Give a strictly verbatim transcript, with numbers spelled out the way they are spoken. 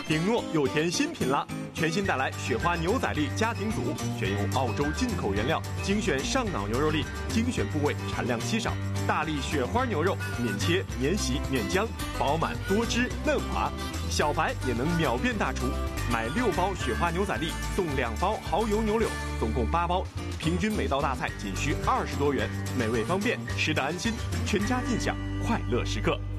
顶诺又添新品了，全新带来雪花牛仔粒家庭组，选用澳洲进口原料，精选上脑牛肉粒，精选部位，产量稀少。大粒雪花牛肉，免切、免洗、免浆，饱满多汁嫩滑，小白也能秒变大厨。买六包雪花牛仔粒送两包蚝油牛柳，总共八包，平均每道大菜仅需二十多元，美味方便，吃得安心，全家尽享快乐时刻。